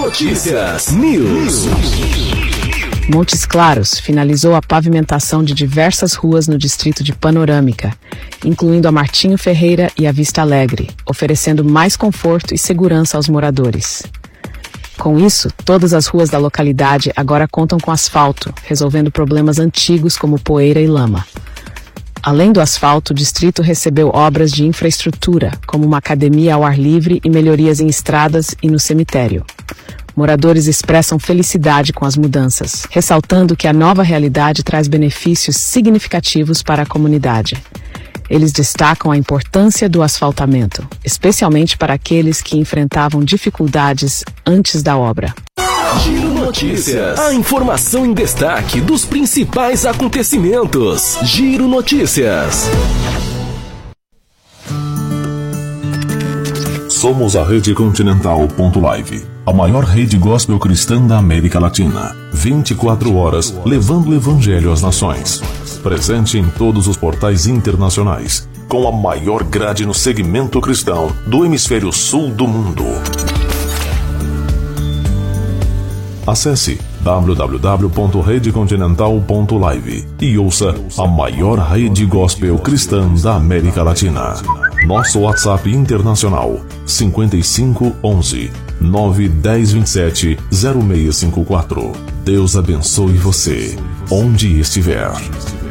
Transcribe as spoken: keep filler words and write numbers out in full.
Notícias News. Montes Claros finalizou a pavimentação de diversas ruas no distrito de Panorâmica, incluindo a Martinho Ferreira e a Vista Alegre, oferecendo mais conforto e segurança aos moradores. Com isso, todas as ruas da localidade agora contam com asfalto, resolvendo problemas antigos como poeira e lama. Além do asfalto, o distrito recebeu obras de infraestrutura, como uma academia ao ar livre e melhorias em estradas e no cemitério. Moradores expressam felicidade com as mudanças, ressaltando que a nova realidade traz benefícios significativos para a comunidade. Eles destacam a importância do asfaltamento, especialmente para aqueles que enfrentavam dificuldades antes da obra. Giro Notícias. A informação em destaque dos principais acontecimentos. Giro Notícias. Somos a Rede Continental.live, a maior rede gospel cristã da América Latina. vinte e quatro horas levando o evangelho às nações. Presente em todos os portais internacionais, com a maior grade no segmento cristão do hemisfério sul do mundo. Acesse w w w ponto rede continental ponto live e ouça a maior rede gospel cristã da América Latina. Nosso WhatsApp internacional cinco cinco um um nove um zero dois sete zero seis cinco quatro. Deus abençoe você, onde estiver.